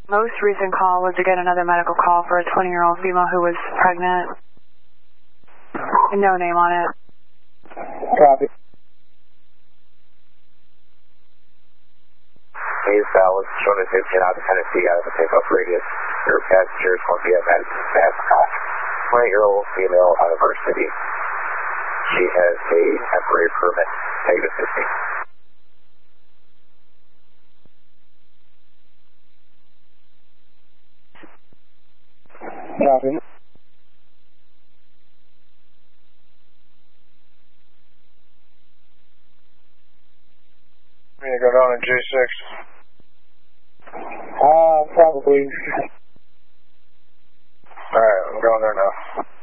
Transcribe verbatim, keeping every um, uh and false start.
most recent call was to get another medical call for a twenty-year-old female who was pregnant. No name on it. Copy. East Dallas, showing us fifteen out of Tennessee out of the takeoff radius. Your passenger is going to be a Madison Babcock, twenty-year-old female out of our city. She has a temporary permit, negative fifty. Copy. I'm gonna go down to J six. Uh, probably. Alright, I'm going there now.